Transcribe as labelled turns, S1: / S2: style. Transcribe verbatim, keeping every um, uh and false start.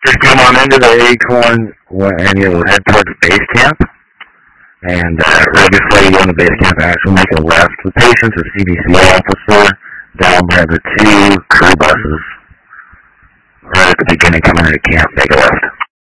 S1: Just come on into the Acorn and you'll head towards base camp. And uh, right before you go into base camp, actually make a left. The patient's a C B C officer down by the two crew buses. Right at the beginning, coming into camp, make a left.